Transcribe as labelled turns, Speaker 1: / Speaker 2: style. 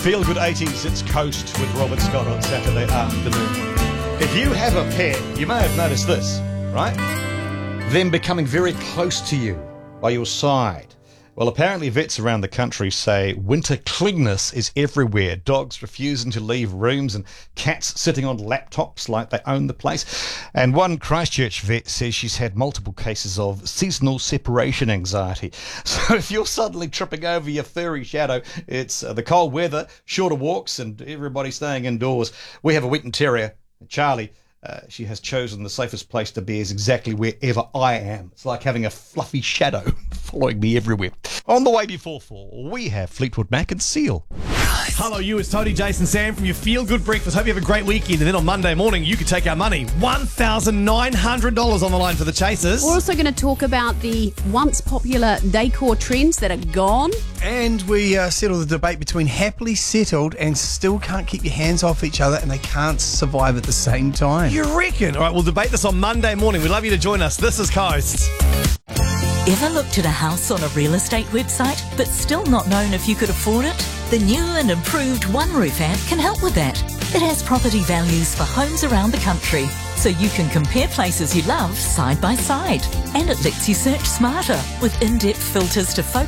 Speaker 1: Feel Good 80s, it's Coast with Robert Scott on Saturday afternoon. If you have a pet, you may have noticed this, right? Them becoming very close to you, by your side. Well, apparently vets around the country say winter cleanness is everywhere. Dogs refusing to leave rooms and cats sitting on laptops like they own the place. And one Christchurch vet says she's had multiple cases of seasonal separation anxiety. So if you're suddenly tripping over your furry shadow, it's the cold weather, shorter walks, and everybody staying indoors. We have a Wheaton Terrier, Charlie. She has chosen the safest place to be is exactly wherever I am. It's like having a fluffy shadow following me everywhere. On the way before 4, we have Fleetwood Mac and Seal.
Speaker 2: Hello, you. It's Tony, Jason, Sam from your Feel Good Breakfast. Hope you have a great weekend. And then on Monday morning, you could take our money. $1,900 on the line for the Chasers.
Speaker 3: We're also going to talk about the once popular decor trends that are gone.
Speaker 4: And we settle the debate between happily settled and still can't keep your hands off each other and they can't survive at the same time.
Speaker 2: You reckon? All right, we'll debate this on Monday morning. We'd love you to join us. This is Coast.
Speaker 5: Ever looked at a house on a real estate website but still not known if you could afford it? The new and improved One Roof app can help with that. It has property values for homes around the country, so you can compare places you love side by side. And it lets you search smarter with in-depth filters to focus